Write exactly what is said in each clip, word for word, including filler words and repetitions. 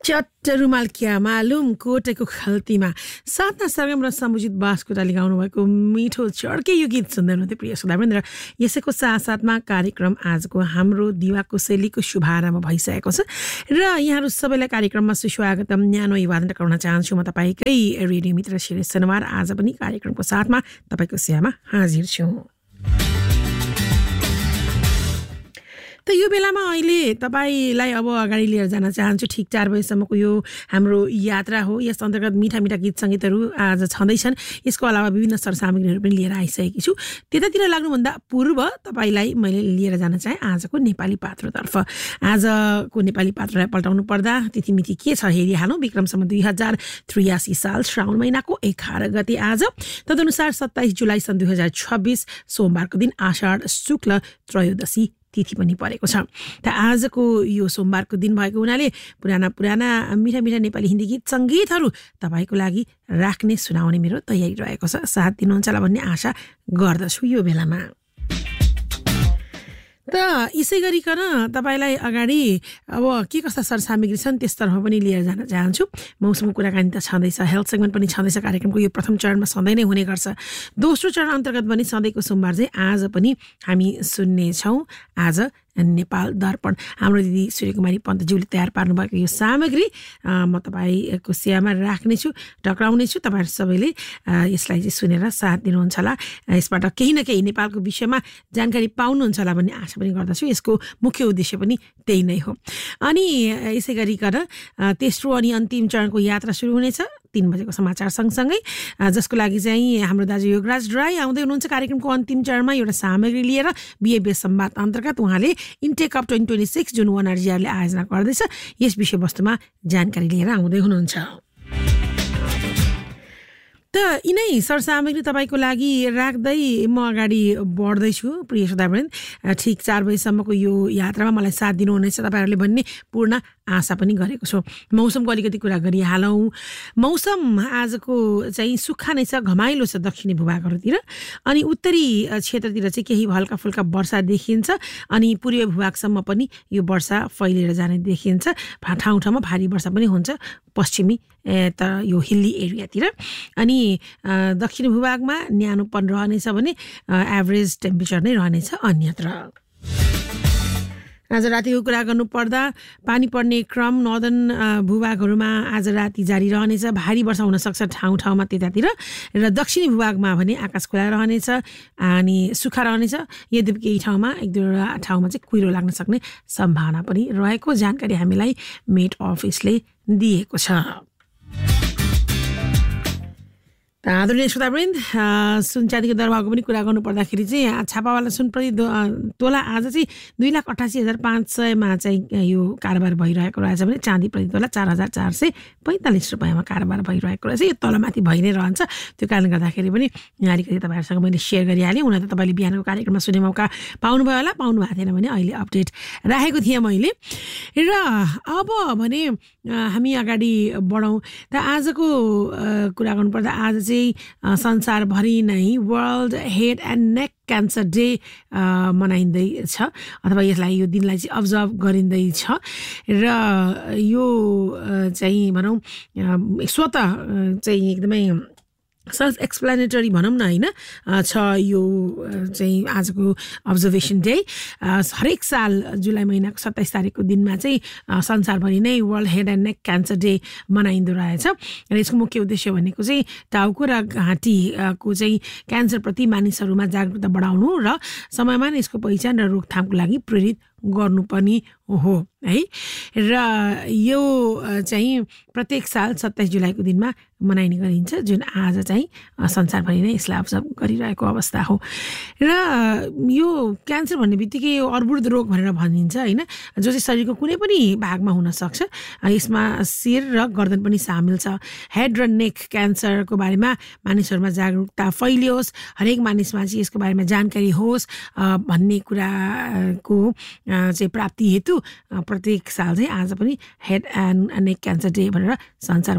चट्ट रुमाल क्या मालुम कोटेको खल्तीमा साथमा सरगम र समुजित बास्कोटाले गाउनु भएको मिठो चड्के यो गीत सुन्दै हुनुहुन्थ्यो प्रिय श्रोतावृन्द। र यसैको साथसाथमा कार्यक्रम आजको हाम्रो दिवाको शैलीको शुभारम्भ भइसकेको छ र यहाँहरू सबैलाई कार्यक्रममा सुस्वागतम न्यानो अभिवादन टक्राउन चाहन्छु। म तपाईँकै रेडियो मित्र शिरेश शनिवार आज पनि कार्यक्रमको साथमा तपाईँको सेवामा हाजिर छु। त यो बेलामा अहिले तपाईँलाई अब अगाडि लिएर जान चाहन्छु। ठिक चार बजीसम्मको यो हाम्रो यात्रा हो। यस अन्तर्गत मिठा मिठा गीत सङ्गीतहरू आज छँदैछन्। यसको अलावा विभिन्न सरसामग्रीहरू पनि लिएर आइसकेकी छु। त्यतातिर लाग्नुभन्दा पूर्व तपाईँलाई मैले लिएर जान चाहेँ आजको नेपाली पात्रतर्फ। आजको नेपाली पात्रलाई पल्टाउनु पर्दा तिथिमिति के छ हेरिहालौँ। विक्रमसम्म दुई हजार त्रियासी साल श्रावण महिनाको एघार गते आज, तदनुसार सत्ताइस जुलाई सन् दुई हजार छब्बिस सोमबारको दिन आषाढ शुक्ल त्रयोदशी तिथि पनि परेको छ। त आजको यो सोमबारको दिन भएको हुनाले पुराना पुराना मिठा मिठा नेपाली हिन्दी गीत सङ्गीतहरू तपाईँको लागि राख्ने सुनाउने मेरो तयारी रहेको छ। साथ दिनुहुन्छ होला भन्ने आशा गर्दछु यो बेलामा। त यसै गरिकन तपाईँलाई अगाडि अब के कस्ता सरसामग्री छन् त्यसतर्फ पनि लिएर जान चाहन्छु। मौसमको कुराकानी त छँदैछ, हेल्थ सेगमेन्ट पनि छँदैछ। कार्यक्रमको यो प्रथम चरणमा सधैँ नै हुने गर्छ। दोस्रो चरण अन्तर्गत पनि सधैँको सोमबार चाहिँ आज पनि हामी सुन्नेछौँ आज नेपाल दर्पण। हाम्रो दिदी सूर्यकुमारी पन्तज्यूले तयार पार्नुभएको यो सामग्री म तपाईँको सेवामा राख्नेछु, टक्राउनेछु। तपाईँहरू सबैले यसलाई चाहिँ सुनेर साथ दिनुहुन्छ होला। यसबाट केही न केही नेपालको विषयमा जानकारी पाउनुहुन्छ होला भन्ने आशा पनि गर्दछु। यसको मुख्य उद्देश्य पनि त्यही नै हो। अनि यसै गरिकन तेस्रो अनि अन्तिम चरणको यात्रा सुरु हुनेछ तीन बजेको समाचार सँगसँगै, जसको लागि चाहिँ हाम्रो दाजु योगराज राई आउँदै हुनुहुन्छ कार्यक्रमको अन्तिम चरणमा एउटा सामग्री लिएर। बिएबीएस संवाद अन्तर्गत उहाँले intake of twenty twenty six जुन ओएनआरजीआरले आयोजना गर्दैछ यस विषयवस्तुमा जानकारी लिएर आउँदै हुनुहुन्छ। त यिनै सरसामग्री तपाईँको लागि राख्दै म अगाडि बढ्दैछु प्रिय श्रोतावृन्द। ठिक चार बजीसम्मको यो यात्रामा मलाई साथ दिनुहुनेछ तपाईँहरूले भन्ने पूर्ण आशा पनि गरेको छु। मौसमको अलिकति कुरा गरिहालौँ। मौसम आजको चाहिँ सुक्खा नै छ, घमाइलो छ दक्षिणी भूभागहरूतिर। अनि उत्तरी क्षेत्रतिर चाहिँ केही हल्का फुल्का वर्षा देखिन्छ। अनि पूर्वीय भूभागसम्म पनि यो वर्षा फैलिएर जाने देखिन्छ। ठाउँ ठाउँमा भारी वर्षा पनि हुन्छ पश्चिमी त यो हिल्ली एरियातिर। अनि दक्षिणी भूभागमा न्यानोपन रहनेछ भने एभरेज टेम्परेचर नै रहनेछ अन्यत्र। आज रातिको कुरा गर्नुपर्दा पानी पर्ने क्रम नर्दन भूभागहरूमा आज राति जारी रहनेछ। भारी वर्षा हुनसक्छ ठाउँ ठाउँमा त्यतातिर। र दक्षिणी भूभागमा भने आकाश खुला रहनेछ अनि सुक्खा रहनेछ। यद्यपि केही ठाउँमा एक दुईवटा ठाउँमा चाहिँ कुहिरो लाग्न सक्ने सम्भावना पनि रहेको जानकारी हामीलाई मेट अफिसले दिएको छ। आदरणीय श्रोतावृन्द, सुन चाँदीको दरभावको पनि कुरा गर्नु पर्दाखेरि चाहिँ छापावाला सुन प्रति तोला आज चाहिँ दुई लाख अठासी हजार पाँच सयमा चाहिँ यो कारोबार भइरहेको रहेछ भने चाँदी प्रति तोला चार हजार चार सय पैँतालिस रुपियाँमा कारोबार भइरहेको रहेछ। यो तलमाथि भइ नै रहन्छ। त्यो कारणले गर्दाखेरि पनि अलिकति तपाईँहरूसँग मैले सेयर गरिहालेँ। हुन त तपाईँले बिहानको कार्यक्रममा सुन्ने मौका पाउनुभयो होला, पाउनु भएको थिएन भने अहिले अपडेट राखेको थिएँ मैले। र अब भने हामी अगाडि बढौँ। त आजको कुरा गर्नुपर्दा आज चाहिँ संसारभरि नै world head and neck cancer day मनाइँदैछ अथवा यसलाई यो दिनलाई चाहिँ अब्जर्भ गरिँदैछ। र यो चाहिँ भनौँ स्वतः चाहिँ एकदमै सेल्फ एक्सप्लेनेटरी भनौँ न होइन छ यो चाहिँ आजको अब्जर्भेसन डे। हरेक साल जुलाई महिनाको सत्ताइस तारिकको दिनमा चाहिँ संसारभरि नै world head and neck cancer day मनाइँदो रहेछ। र यसको मुख्य उद्देश्य भनेको चाहिँ टाउको र घाँटीको चाहिँ क्यान्सरप्रति मानिसहरूमा जागरुकता बढाउनु र समयमा नै यसको पहिचान र रोकथामको लागि प्रेरित गर्नुपर्ने हो है। र यो चाहिँ प्रत्येक साल सत्ताइस जुलाईको दिनमा मनाइने गरिन्छ जुन आज चाहिँ संसारभरि नै यसलाई अब्जर्भ गरिरहेको अवस्था हो। र यो क्यान्सर भन्ने बित्तिकै यो अर्बुद रोग भनेर भनिन्छ होइन, जो चाहिँ शरीरको कुनै पनि भागमा हुनसक्छ। यसमा शिर र गर्दन पनि सामेल छ। हेड र नेक क्यान्सरको बारेमा मानिसहरूमा जागरुकता फैलियोस्, हरेक मानिसमा चाहिँ यसको बारेमा जानकारी होस् भन्ने कुराको चाहिँ प्राप्ति हेतु प्रत्येक साल चाहिँ आज पनि head and neck cancer day भनेर संसारभरि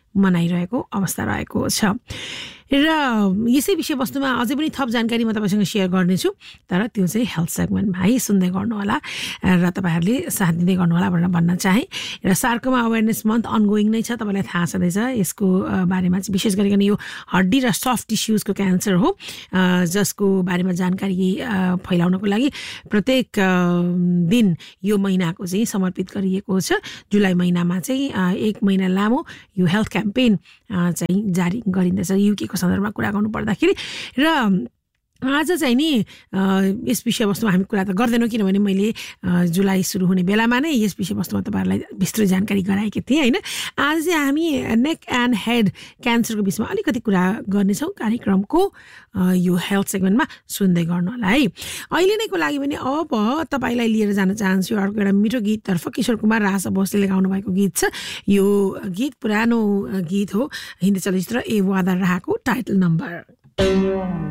मनाइरहेको अवस्था रहेको छ। र यसै विषयवस्तुमा अझै पनि थप जानकारी म तपाईँसँग सेयर गर्नेछु, तर त्यो चाहिँ हेल्थ सेगमेन्टमा है सुन्दै गर्नुहोला र तपाईँहरूले साथ दिँदै गर्नुहोला भनेर भन्न चाहेँ। र सार्कोमा अवेरनेस मन्थ अनगोइङ नै छ, तपाईँलाई थाहा छँदैछ। यसको बारेमा चाहिँ विशेष गरिकन यो हड्डी र सफ्ट टिस्युजको क्यान्सर हो, जसको बारेमा जानकारी फैलाउनको लागि प्रत्येक दिन यो महिनाको चाहिँ समर्पित गरिएको छ। जुलाई महिनामा चाहिँ एक महिना लामो यो हेल्थ क्याम्पेन चाहिँ जारी गरिँदैछ युकेको सन्दर्भमा कुरा गर्नु पर्दाखेरि। र आज चाहिँ नि यस विषयवस्तुमा हामी कुरा त गर्दैनौँ, किनभने मैले जुलाई सुरु हुने बेलामा नै यस विषयवस्तुमा तपाईँहरूलाई विस्तृत जानकारी गराएकी थिएँ होइन। आज चाहिँ हामी नेक एन्ड हेड क्यान्सरको विषयमा अलिकति कुरा गर्नेछौँ कार्यक्रमको यो हेल्थ सेगमेन्टमा सुन्दै गर्नु होला है। अहिले नैको लागि पनि अब तपाईँलाई लिएर जान चाहन्छु अर्को एउटा मिठो गीततर्फ। किशोर कुमार र आशा भोसलेले गाउनु भएको गीत छ। यो गीत पुरानो गीत हो, हिन्दी चलचित्र ए वादा रहाको टाइटल नम्बर।